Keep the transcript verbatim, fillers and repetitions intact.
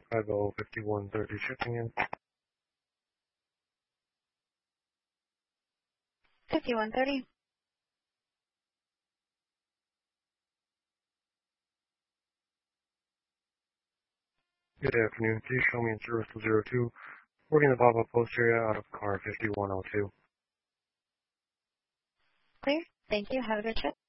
five oh fifty-one thirty shifting in. fifty-one thirty. Good afternoon. Please show me in service to zero two. Working the pop-up post area out of car fifty-one oh two. Clear. Thank you. Have a good trip.